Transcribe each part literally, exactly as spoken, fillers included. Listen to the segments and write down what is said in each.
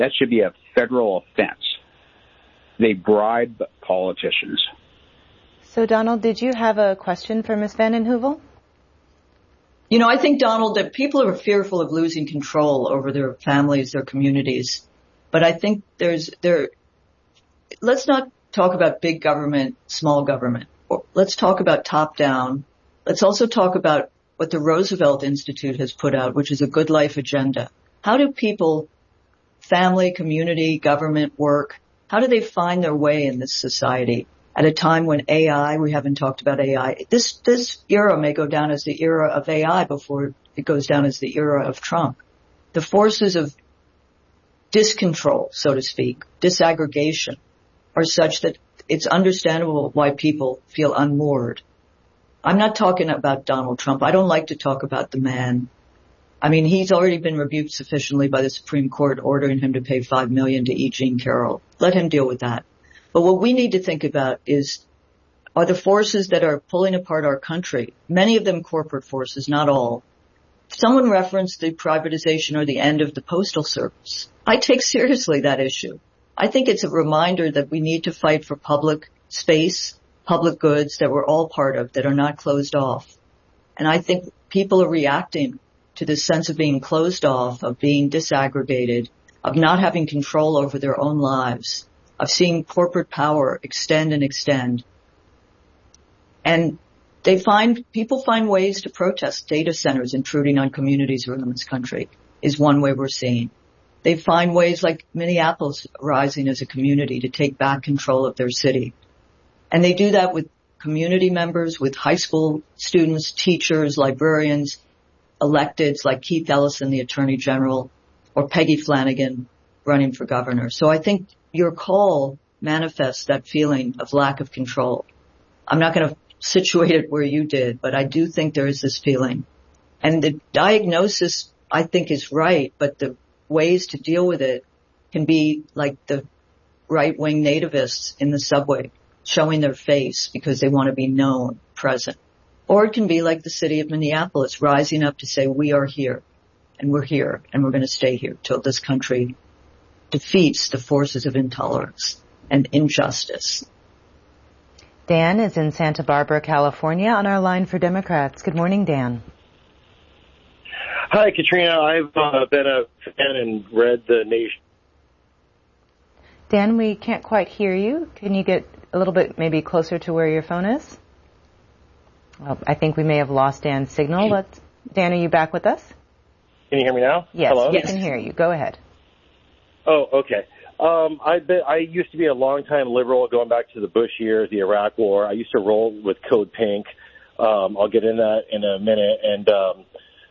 That should be a federal offense. They bribe politicians. So, Donald, did you have a question for Miz Vanden Heuvel? You know, I think, Donald, that people are fearful of losing control over their families, their communities. But I think there's, there, let's not talk about big government, small government. Let's talk about top down. Let's also talk about what the Roosevelt Institute has put out, which is a good life agenda. How do people, family, community, government work, how do they find their way in this society at a time when A I, we haven't talked about A I, this, this era may go down as the era of A I before it goes down as the era of Trump. The forces of discontrol, so to speak, disaggregation, are such that it's understandable why people feel unmoored. I'm not talking about Donald Trump. I don't like to talk about the man. I mean, he's already been rebuked sufficiently by the Supreme Court ordering him to pay five million dollars to E. Jean Carroll. Let him deal with that. But what we need to think about is, are the forces that are pulling apart our country, many of them corporate forces, not all. Someone referenced the privatization or the end of the Postal Service. I take seriously that issue. I think it's a reminder that we need to fight for public space, public goods that we're all part of, that are not closed off. And I think people are reacting to this sense of being closed off, of being disaggregated, of not having control over their own lives, of seeing corporate power extend and extend. And they find, people find ways to protest. Data centers intruding on communities around this country is one way we're seeing. They find ways like Minneapolis rising as a community to take back control of their city. And they do that with community members, with high school students, teachers, librarians, electeds like Keith Ellison, the Attorney General, or Peggy Flanagan running for governor. So I think your call manifests that feeling of lack of control. I'm not going to situate it where you did, but I do think there is this feeling. And the diagnosis, I think, is right, but the ways to deal with it can be like the right-wing nativists in the subway showing their face because they want to be known, present. Or it can be like the city of Minneapolis rising up to say, we are here, and we're here, and we're going to stay here till this country defeats the forces of intolerance and injustice. Dan is in Santa Barbara, California, on our line for Democrats. Good morning, Dan. Hi, Katrina. I've uh, been a fan and read The Nation. Dan, we can't quite hear you. Can you get a little bit maybe closer to where your phone is? Well, I think we may have lost Dan's signal. Let's, Dan, are you back with us? Can you hear me now? Yes, Hello? we yes. can hear you. Go ahead. Oh, okay. Um, I've been, I used to be a longtime liberal going back to the Bush years, the Iraq War. I used to roll with Code Pink. Um, I'll get into that in a minute. And um,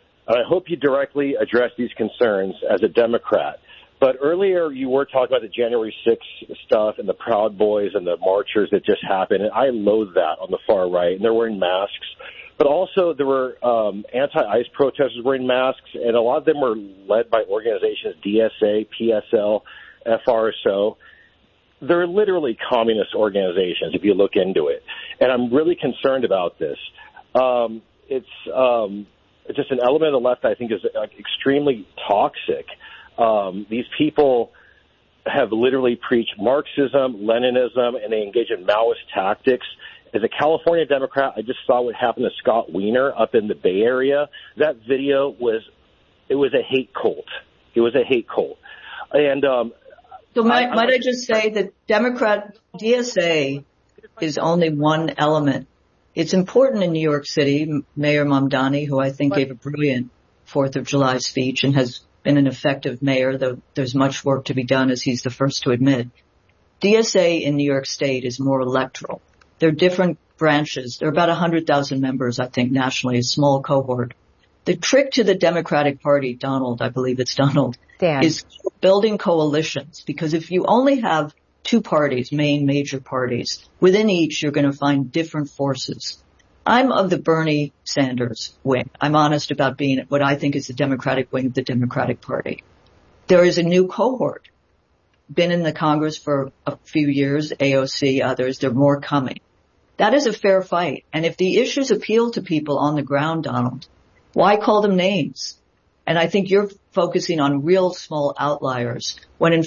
I hope you directly address these concerns as a Democrat. But earlier you were talking about the January sixth stuff and the Proud Boys and the marchers that just happened. And I loathe that on the far right. And they're wearing masks. But also there were um, anti-ICE protesters wearing masks. And a lot of them were led by organizations, D S A, P S L, F R S O. They're literally communist organizations if you look into it. And I'm really concerned about this. Um, it's, um, it's just an element of the left I think is like, extremely toxic. Um, these people have literally preached Marxism, Leninism, and they engage in Maoist tactics. As a California Democrat, I just saw what happened to Scott Wiener up in the Bay Area. That video was, it was a hate cult. It was a hate cult. And, um, So might, I, might I just say that Democrat D S A is only one element. It's important in New York City. Mayor Mamdani, who I think gave a brilliant Fourth of July speech and has been an effective mayor, though there's much work to be done, as he's the first to admit. D S A in New York State is more electoral. There are different branches. There are about one hundred thousand members, I think, nationally, a small cohort. The trick to the Democratic Party, Donald, I believe it's Donald, Dan. is building coalitions, because if you only have two parties, main major parties, within each you're going to find different forces. I'm of the Bernie Sanders wing. I'm honest about being what I think is the Democratic wing of the Democratic Party. There is a new cohort, been in the Congress for a few years, A O C, others, there are more coming. That is a fair fight. And if the issues appeal to people on the ground, Donald, why call them names? And I think you're focusing on real small outliers when in